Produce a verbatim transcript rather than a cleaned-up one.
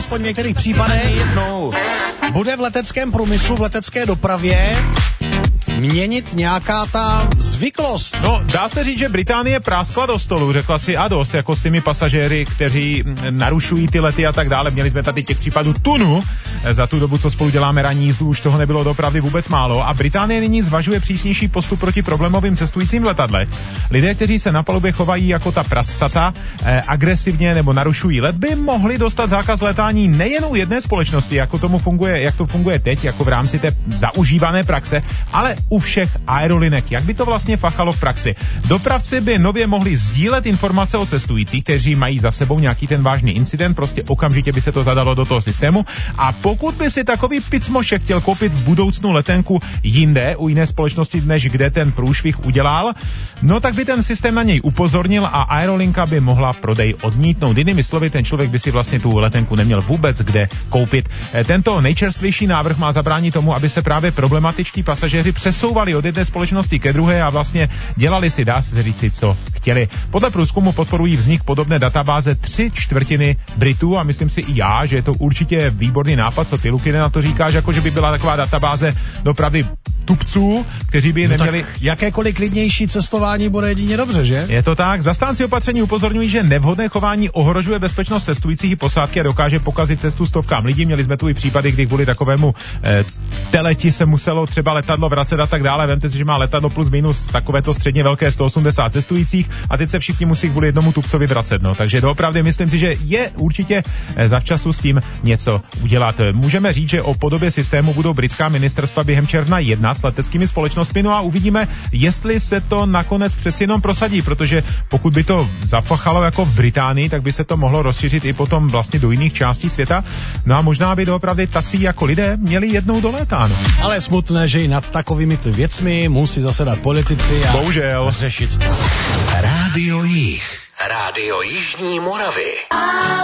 aspoň v některých případech, bude v leteckém průmyslu, v letecké dopravě měnit nějaká ta zvyklost. No, dá se říct, že Británie práskla do stolu, řekla si a dost, jako s těmi pasažéry, kteří narušují ty lety a tak dále. Měli jsme tady těch případů tunu. Za tu dobu, co spolu děláme ranní jízdu, už toho nebylo dopravdy vůbec málo. A Británie nyní zvažuje přísnější postup proti problémovým cestujícím v letadlech. Lidé, kteří se na palubě chovají jako ta prascata, eh, agresivně nebo narušují let, by mohli dostat zákaz letání nejen u jedné společnosti, jako tomu funguje, jak to funguje teď, jako v rámci té zaužívané praxe, ale u všech aerolinek. Jak by to vlastně fachalo v praxi? Dopravci by nově mohli sdílet informace o cestujících, kteří mají za sebou nějaký ten vážný incident, prostě okamžitě by se to zadalo do toho systému. A pokud by si takový picmošek chtěl koupit v budoucnu letenku jinde, u jiné společnosti, než kde ten průšvih udělal, no tak by ten systém na něj upozornil a aerolinka by mohla prodej odmítnout. Jinými slovy, ten člověk by si vlastně tu letenku neměl vůbec kde koupit. Tento nejčerstvější návrh má zabránit tomu, aby se právě problematičtí pasažéři přesouvali od jedné společnosti ke druhé a vlastně dělali si, dá se říci, co chtěli. Podle průzkumu podporují vznik podobné databáze tři čtvrtiny Britů a myslím si i já, že je to určitě výborný nápad, co ty, Luky, na to říkáš, jako že by byla taková databáze dopravy tupců, kteří by no neměli... Jakékoliv klidnější cestování bude jedině dobře, že? Je to tak. Zastánci opatření upozorňují, že nevhodné chování ohrožuje bezpečnost cestujících i posádky a dokáže pokazit cestu stovkám lidí. Měli jsme tu i případy, kdy kvůli takovému eh, teleti se muselo třeba letadlo vracet a tak dále. Vemte si, že má letadlo plus minus takovéto středně velké sto osmdesát cestujících a teď se všichni musí kvůli jednomu tupcovi vracet. No. Takže doopravdy myslím si, že je určitě eh, zavčasu s tím něco udělat. Můžeme říct, že o podobě systému budou britská ministerstva během června jednat s leteckými společnostmi, no a uvidíme, jestli se to nakonec přeci jenom prosadí, protože pokud by to zafachalo jako v Británii, tak by se to mohlo rozšířit i potom vlastně do jiných částí světa. No a možná by doopravdy tací jako lidé měli jednou dolétáno. Ale smutné, že i nad takovými ty věcmi musí zasedat politici a bohužel řešit to. Rádio Jih. Rádio Jižní Moravy.